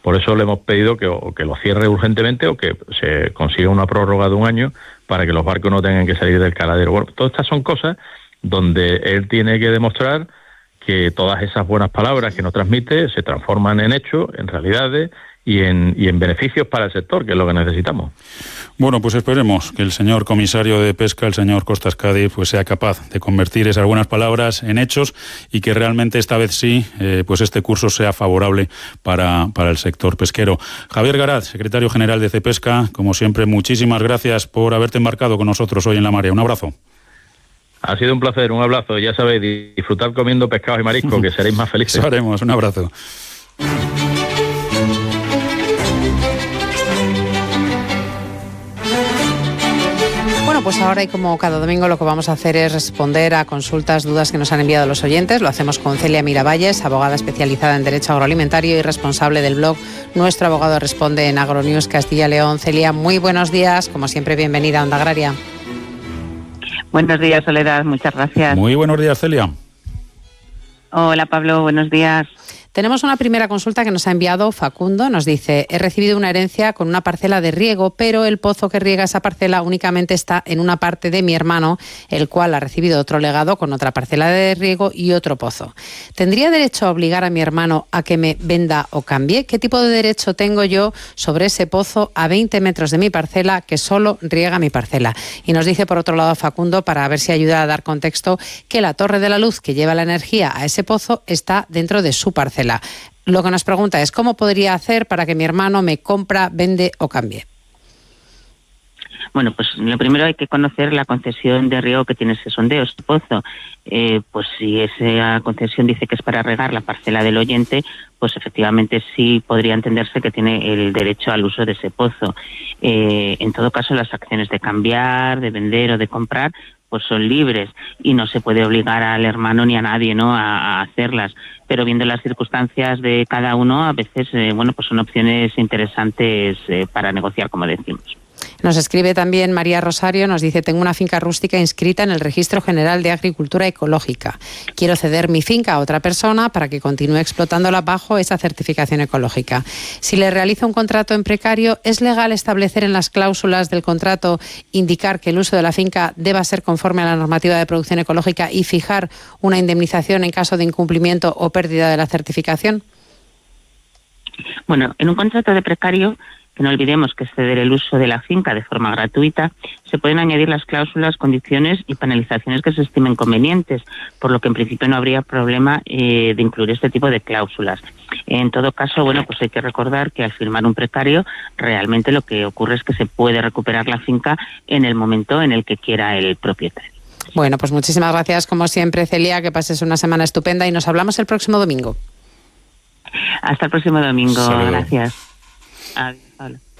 Por eso le hemos pedido que lo cierre urgentemente o que se consiga una prórroga de 1 año para que los barcos no tengan que salir del caladero. Bueno, todas estas son cosas donde él tiene que demostrar que todas esas buenas palabras que nos transmite se transforman en hechos, en realidades y en beneficios para el sector, que es lo que necesitamos. Bueno, pues esperemos que el señor comisario de Pesca, el señor Costas Cádiz, pues sea capaz de convertir esas buenas palabras en hechos y que realmente esta vez sí, pues este curso sea favorable para el sector pesquero. Javier Garat, secretario general de Cepesca, como siempre, muchísimas gracias por haberte embarcado con nosotros hoy en La Marea. Un abrazo. Ha sido un placer, un abrazo. Ya sabéis, disfrutar comiendo pescados y mariscos, que seréis más felices. Eso haremos, un abrazo. Bueno, pues ahora y como cada domingo lo que vamos a hacer es responder a consultas, dudas que nos han enviado los oyentes. Lo hacemos con Celia Miravalles, abogada especializada en Derecho Agroalimentario y responsable del blog Nuestro Abogado Responde en Agronews Castilla y León. Celia, muy buenos días. Como siempre, bienvenida a Onda Agraria. Buenos días, Soledad. Muchas gracias. Muy buenos días, Celia. Hola, Pablo. Buenos días. Tenemos una primera consulta que nos ha enviado Facundo. Nos dice: he recibido una herencia con una parcela de riego, pero el pozo que riega esa parcela únicamente está en una parte de mi hermano, el cual ha recibido otro legado con otra parcela de riego y otro pozo. ¿Tendría derecho a obligar a mi hermano a que me venda o cambie? ¿Qué tipo de derecho tengo yo sobre ese pozo a 20 metros de mi parcela que solo riega mi parcela? Y nos dice por otro lado Facundo, para ver si ayuda a dar contexto, que la torre de la luz que lleva la energía a ese pozo está dentro de su parcela. Lo que nos pregunta es: ¿cómo podría hacer para que mi hermano me compra, vende o cambie? Bueno, pues lo primero hay que conocer la concesión de riego que tiene ese sondeo, ese pozo. Pues si esa concesión dice que es para regar la parcela del oyente, pues efectivamente sí podría entenderse que tiene el derecho al uso de ese pozo. En todo caso, las acciones de cambiar, de vender o de comprar pues son libres y no se puede obligar al hermano ni a nadie, ¿no?, a hacerlas. Pero viendo las circunstancias de cada uno, a veces pues son opciones interesantes para negociar, como decimos. Nos escribe también María Rosario, nos dice: tengo una finca rústica inscrita en el Registro General de Agricultura Ecológica. Quiero ceder mi finca a otra persona para que continúe explotándola bajo esa certificación ecológica. Si le realizo un contrato en precario, ¿es legal establecer en las cláusulas del contrato indicar que el uso de la finca deba ser conforme a la normativa de producción ecológica y fijar una indemnización en caso de incumplimiento o pérdida de la certificación? Bueno, en un contrato de precario, que no olvidemos que es ceder el uso de la finca de forma gratuita, se pueden añadir las cláusulas, condiciones y penalizaciones que se estimen convenientes, por lo que en principio no habría problema de incluir este tipo de cláusulas. En todo caso, pues hay que recordar que al firmar un precario, realmente lo que ocurre es que se puede recuperar la finca en el momento en el que quiera el propietario. Bueno, pues muchísimas gracias como siempre, Celia, que pases una semana estupenda y nos hablamos el próximo domingo. Hasta el próximo domingo. Saludos. Gracias. Adiós. Hola.